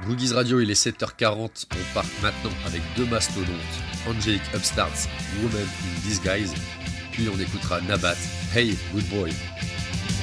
Boogies Radio, il est 7h40, on part maintenant avec deux mastodontes, Angelic Upstarts, Woman in Disguise, puis on écoutera Nabat, Hey Good Boy.